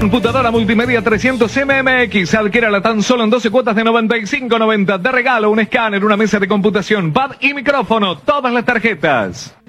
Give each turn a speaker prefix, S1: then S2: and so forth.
S1: Computadora multimedia 300 MMX, adquiérala tan solo en 12 cuotas de 95.90. De regalo un escáner, una mesa de computación, pad y micrófono, todas las tarjetas.